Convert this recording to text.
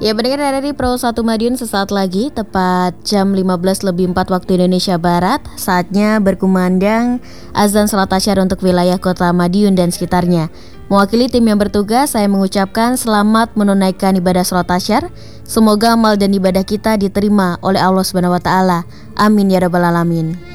Ya, pendengar dari Pro 1 Madiun, sesaat lagi tepat jam 15:04 waktu Indonesia Barat, saatnya berkumandang azan salat tasyahud untuk wilayah Kota Madiun dan sekitarnya. Mewakili tim yang bertugas, saya mengucapkan selamat menunaikan ibadah salat tasyahud. Semoga amal dan ibadah kita diterima oleh Allah Subhanahu wa taala. Amin ya rabbal alamin.